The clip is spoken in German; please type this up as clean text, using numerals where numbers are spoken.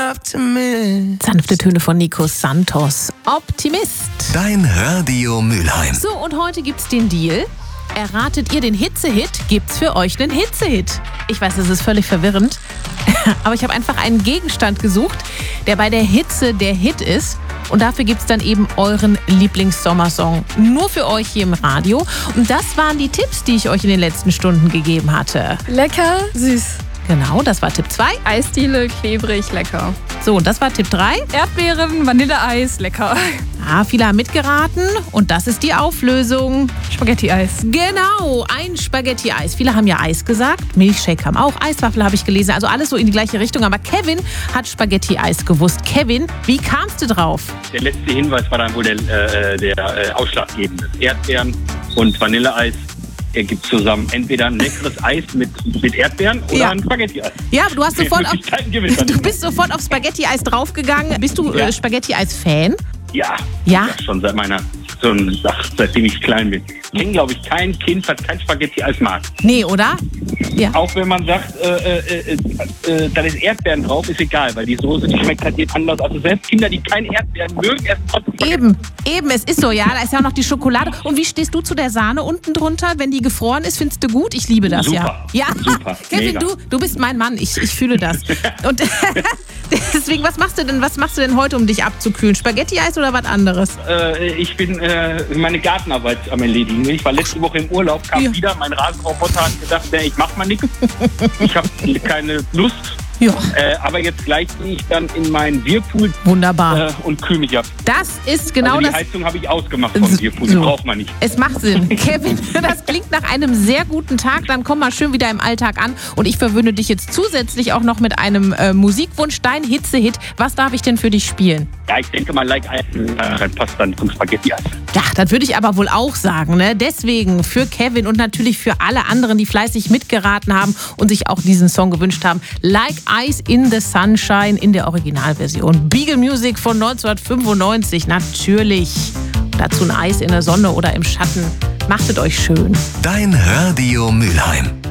Sanfte Töne von Nico Santos. Optimist. Dein Radio Mülheim. So, und heute gibt's den Deal. Erratet ihr den Hitze-Hit, gibt's für euch einen Hitze-Hit. Ich weiß, das ist völlig verwirrend, aber ich habe einfach einen Gegenstand gesucht, der bei der Hitze der Hit ist. Und dafür gibt's dann eben euren Lieblings-Sommersong. Nur für euch hier im Radio. Und das waren die Tipps, die ich euch in den letzten Stunden gegeben hatte. Lecker, süß. Genau, das war Tipp 2. Eisdiele, klebrig, lecker. So, und das war Tipp 3. Erdbeeren, Vanilleeis, lecker. Ah, viele haben mitgeraten und das ist die Auflösung. Spaghetti-Eis. Genau, ein Spaghetti-Eis. Viele haben ja Eis gesagt, Milchshake kam auch, Eiswaffel habe ich gelesen, also alles so in die gleiche Richtung. Aber Kevin hat Spaghetti-Eis gewusst. Kevin, wie kamst du drauf? Der letzte Hinweis war dann wohl der ausschlaggebende. Erdbeeren und Vanilleeis ergibt zusammen entweder ein leckeres Eis mit Erdbeeren oder ein Spaghetti-Eis. Ja, du hast du bist sofort auf Spaghetti-Eis draufgegangen. Bist du Spaghetti-Eis-Fan? Ja, Ja? schon seitdem ich klein bin. Ich kenne, glaube ich, kein Kind, das kein Spaghetti-Eis mag. Nee, oder? Ja. Auch wenn man sagt, da ist Erdbeeren drauf, ist egal, weil die Soße, die schmeckt halt eben anders. Also selbst Kinder, die keine Erdbeeren mögen, essen trotzdem Spaghetti. Eben, es ist so, ja. Da ist ja auch noch die Schokolade. Und wie stehst du zu der Sahne unten drunter, wenn die gefroren ist? Findest du gut? Ich liebe das, Super, ja. Ja, super, Kevin, mega. du bist mein Mann. Ich fühle das. Und deswegen, was machst du denn heute, um dich abzukühlen? Spaghetti-Eis oder was anderes? Ich bin meine Gartenarbeit am Erledigen. Ich war letzte Woche im Urlaub, kam wieder, mein Rasenroboter hat gedacht, ich mach mal nichts. Ich habe keine Lust. Ja. Aber jetzt gleich bin ich dann in meinen Whirlpool Wunderbar. Und kühle mich ab. Das ist genau also die das. Heizung habe ich ausgemacht vom Whirlpool, die braucht man nicht. Es macht Sinn. Kevin, das klingt nach einem sehr guten Tag. Dann komm mal schön wieder im Alltag an. Und ich verwöhne dich jetzt zusätzlich auch noch mit einem Musikwunsch. Dein Hitze-Hit. Was darf ich denn für dich spielen? Ja, ich denke mal, Like Eis passt dann zum Spaghetti-Eis. Ja, das würde ich aber wohl auch sagen. Ne? Deswegen für Kevin und natürlich für alle anderen, die fleißig mitgeraten haben und sich auch diesen Song gewünscht haben. Like Ice in the Sunshine in der Originalversion. Beagle Music von 1995, natürlich. Dazu ein Eis in der Sonne oder im Schatten. Macht es euch schön. Dein Radio Mülheim.